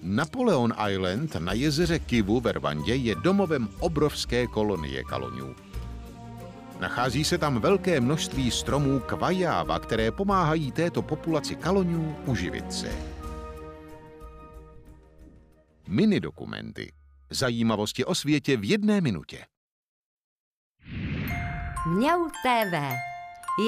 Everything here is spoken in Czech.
Napoleon Island na jezeře Kivu ve Rwandě je domovem obrovské kolonie kaloňů. Nachází se tam velké množství stromů kvajáva, které pomáhají této populaci kaloňů uživit se. Minidokumenty. Zajímavosti o světě v 1 minutě. Mňau TV